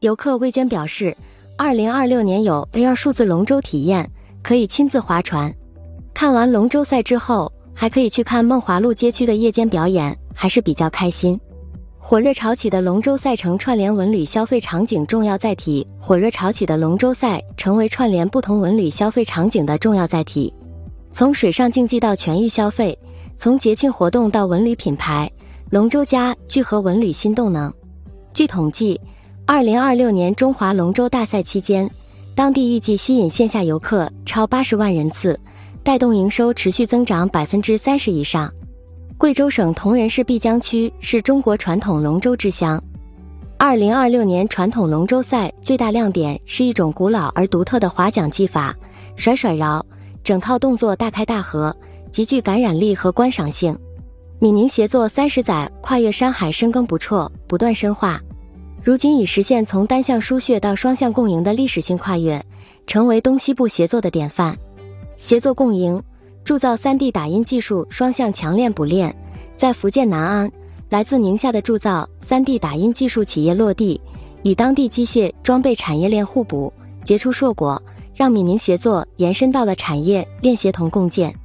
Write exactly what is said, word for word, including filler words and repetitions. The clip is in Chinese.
游客魏娟表示，二零二六年有 A R 数字龙舟体验，可以亲自划船。看完龙舟赛之后，还可以去看梦华路街区的夜间表演，还是比较开心。火热潮起的龙舟赛成串联文旅消费场景重要载体，火热潮起的龙舟赛成为串联不同文旅消费场景的重要载体。从水上竞技到全域消费，从节庆活动到文旅品牌，龙舟家聚合文旅新动能。据统计，二零二六年中华龙舟大赛期间，当地预计吸引线下游客超八十万人次，带动营收持续增长百分之三十以上。贵州省铜仁市碧江区是中国传统龙舟之乡。二零二六年传统龙舟赛最大亮点是一种古老而独特的划桨技法，甩甩绕，整套动作大开大合，极具感染力和观赏性。闽宁协作三十载，跨越山海，深耕不辍，不断深化。如今已实现从单向输血到双向共赢的历史性跨越，成为东西部协作的典范。协作共赢，铸造 三 D 打印技术双向强链补链。在福建南安，来自宁夏的铸造 三 D 打印技术企业落地，与当地机械装备产业链互补，结出硕果，让闽宁协作延伸到了产业链协同共建。